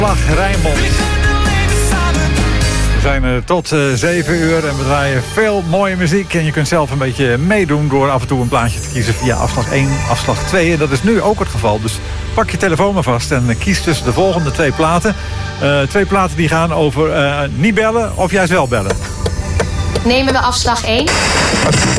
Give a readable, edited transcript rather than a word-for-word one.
Rijnmond. We zijn tot 7 uur en we draaien veel mooie muziek. En je kunt zelf een beetje meedoen door af en toe een plaatje te kiezen via afslag 1, afslag 2. En dat is nu ook het geval. Dus pak je telefoon maar vast en kies tussen de volgende 2 platen. 2 platen die gaan over niet bellen of juist wel bellen. Nemen we afslag 1?